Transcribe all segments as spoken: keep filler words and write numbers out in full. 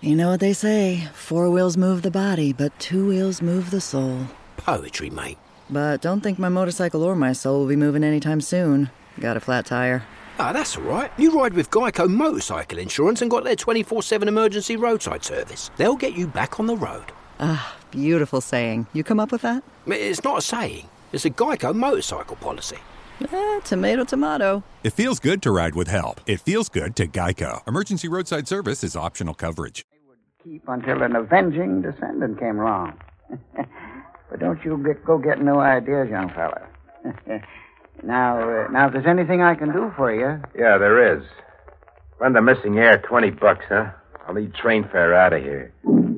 You know what they say, four wheels move the body, but two wheels move the soul. Poetry, mate. But don't think my motorcycle or my soul will be moving anytime soon. Got a flat tire. Ah, that's all right. You ride with Geico Motorcycle Insurance and got their twenty-four seven emergency roadside service. They'll get you back on the road. Ah, beautiful saying. You come up with that? It's not a saying. It's a Geico motorcycle policy. Eh, tomato, tomato. It feels good to ride with help. It feels good to Geico. Emergency roadside service is optional coverage. They would keep until an avenging descendant came along. But don't you get, go get no ideas, young fella. now, uh, now, if there's anything I can do for you... Yeah, there is. Lend the missing heir twenty bucks, huh? I'll need train fare out of here.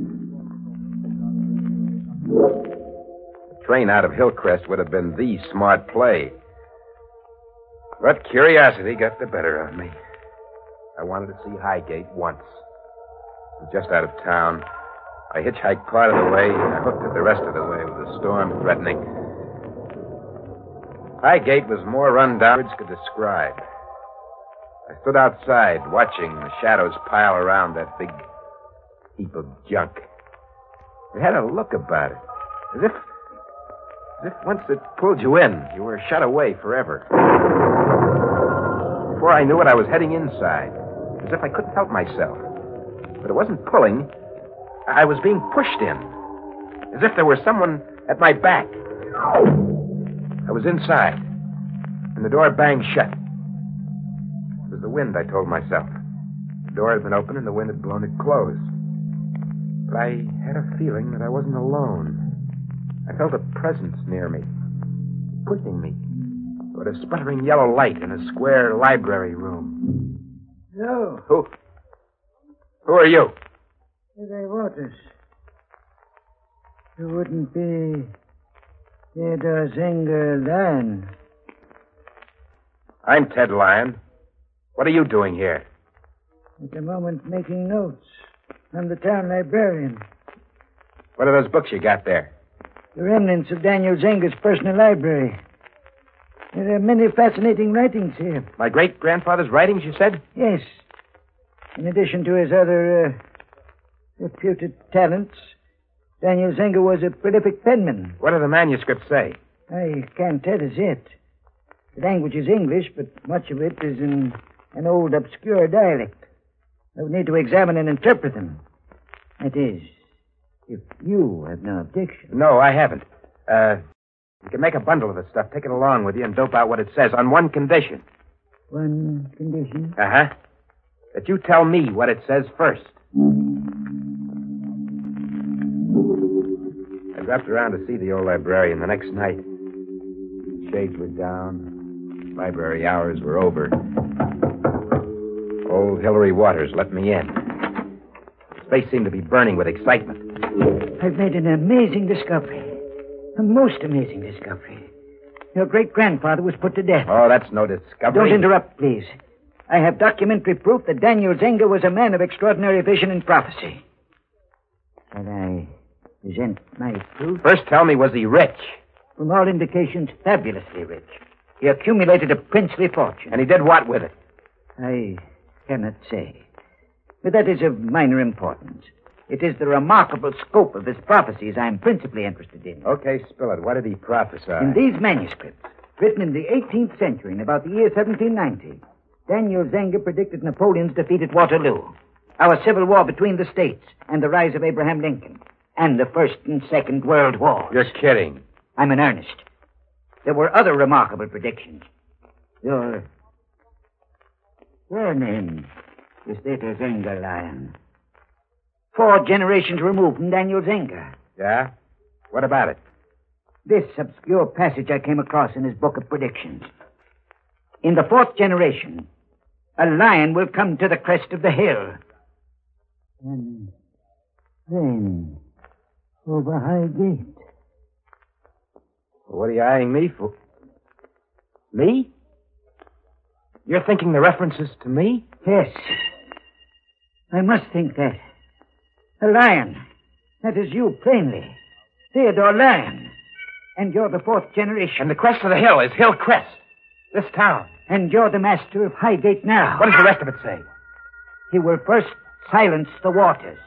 The train out of Hillcrest would have been the smart play. But curiosity got the better of me. I wanted to see Highgate once. I was just out of town. I hitchhiked part of the way, and I hooked it the rest of the way with the storm threatening. Highgate was more run down than words could describe. I stood outside, watching the shadows pile around that big heap of junk. It had a look about it, as if, as if once it pulled you in, you were shut away forever. Before I knew it, I was heading inside, as if I couldn't help myself. But it wasn't pulling. I was being pushed in, as if there were someone at my back. I was inside, and the door banged shut. It was the wind, I told myself. The door had been open, and the wind had blown it closed. But I had a feeling that I wasn't alone. I felt a presence near me, pushing me toward a sputtering yellow light in a square library room. No. Who? Who are you? They Waters. You wouldn't be Theodore Zenger Lyon. I'm Ted Lyon. What are you doing here? At the moment, making notes. I'm the town librarian. What are those books you got there? The remnants of Daniel Zenger's personal library. There are many fascinating writings here. My great-grandfather's writings, you said? Yes. In addition to his other uh, reputed talents, Daniel Zenger was a prolific penman. What do the manuscripts say? I can't tell as yet. The language is English, but much of it is in an old, obscure dialect. I would need to examine and interpret them. That is, if you have no objection. No, I haven't. Uh, you can make a bundle of the stuff, take it along with you, and dope out what it says on one condition. One condition? Uh-huh. That you tell me what it says first. I dropped around to see the old librarian the next night. The shades were down. Library hours were over. Old Hillary Waters let me in. His face seemed to be burning with excitement. I've made an amazing discovery. A most amazing discovery. Your great-grandfather was put to death. Oh, that's no discovery. Don't interrupt, please. I have documentary proof that Daniel Zenger was a man of extraordinary vision and prophecy. Shall I present my proof? First, tell me, was he rich? From all indications, fabulously rich. He accumulated a princely fortune. And he did what with it? I cannot say. But that is of minor importance. It is the remarkable scope of his prophecies I am principally interested in. Okay, spill it. What did he prophesy? In these manuscripts, written in the eighteenth century, in about the year seventeen ninety, Daniel Zenger predicted Napoleon's defeat at Waterloo, our civil war between the states, and the rise of Abraham Lincoln, and the First and Second World Wars. You're kidding. I'm in earnest. There were other remarkable predictions. Your... Your name is Theodore Zenger, Lyon. Four generations removed from Daniel Zenger. Yeah? What about it? This obscure passage I came across in his book of predictions. In the fourth generation, a lion will come to the crest of the hill. And then, over Highgate. What are you eyeing me for? Me? You're thinking the reference is to me? Yes. I must think that. A lion. That is you, plainly. Theodore Lyon. And you're the fourth generation. And the crest of the hill is Hillcrest. This town. And you're the master of Highgate now. What does the rest of it say? He will first silence the waters.